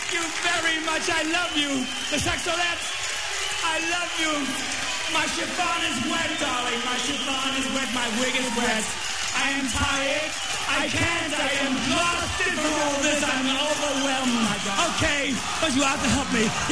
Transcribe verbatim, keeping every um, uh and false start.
you very much. I love you. The Sexolettes, I love you. My chiffon is wet, darling. My chiffon is wet. My wig is wet. I am tired. I can't. I am exhausted from all this. I'm overwhelmed. Okay, but you have to help me.